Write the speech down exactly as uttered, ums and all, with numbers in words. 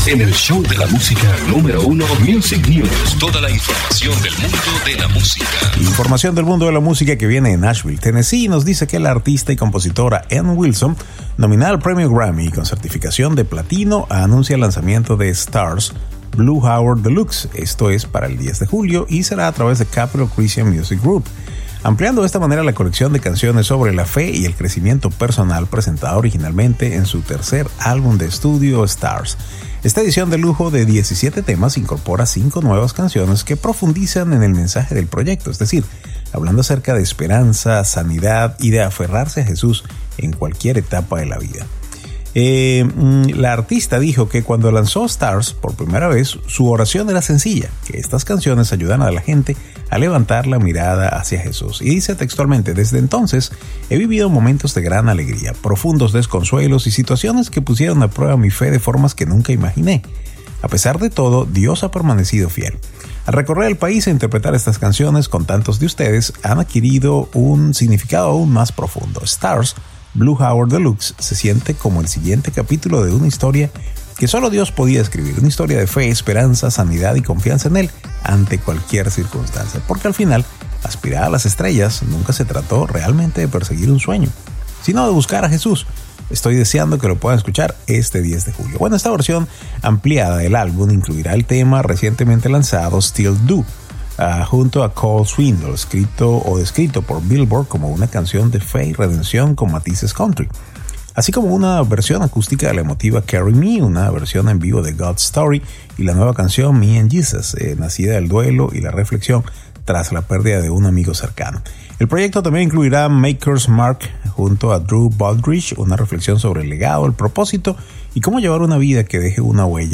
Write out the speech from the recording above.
en el show de la música número uno, Music News. Toda la información del mundo de la música. Información del mundo de la música que viene de Nashville, Tennessee, nos dice que la artista y compositora Ann Wilson, nominada al premio Grammy con certificación de platino, anuncia el lanzamiento de Stars Blue Hour Deluxe. Esto es para el diez de julio y será a través de Capitol Christian Music Group, ampliando de esta manera la colección de canciones sobre la fe y el crecimiento personal presentada originalmente en su tercer álbum de estudio Stars. Esta edición de lujo de diecisiete temas incorpora cinco nuevas canciones que profundizan en el mensaje del proyecto, es decir, hablando acerca de esperanza, sanidad y de aferrarse a Jesús en cualquier etapa de la vida. Eh, la artista dijo que cuando lanzó Stars por primera vez, su oración era sencilla, que estas canciones ayudan a la gente a levantar la mirada hacia Jesús. Y dice textualmente: desde entonces he vivido momentos de gran alegría, profundos desconsuelos y situaciones que pusieron a prueba mi fe de formas que nunca imaginé. A pesar de todo, Dios ha permanecido fiel. Al recorrer el país e interpretar estas canciones con tantos de ustedes, han adquirido un significado aún más profundo. Stars Blue Hour Deluxe se siente como el siguiente capítulo de una historia que solo Dios podía escribir, una historia de fe, esperanza, sanidad y confianza en Él ante cualquier circunstancia, porque al final, aspirar a las estrellas nunca se trató realmente de perseguir un sueño, sino de buscar a Jesús. Estoy deseando que lo puedan escuchar este diez de julio. Bueno, esta versión ampliada del álbum incluirá el tema recientemente lanzado Still Do, Uh, junto a Cole Swindle, escrito o descrito por Billboard como una canción de fe y redención con matices country, así como una versión acústica de la emotiva Carry Me, una versión en vivo de God's Story y la nueva canción Me and Jesus, eh, nacida del duelo y la reflexión tras la pérdida de un amigo cercano. El proyecto también incluirá Maker's Mark junto a Drew Baldridge, una reflexión sobre el legado, el propósito y cómo llevar una vida que deje una huella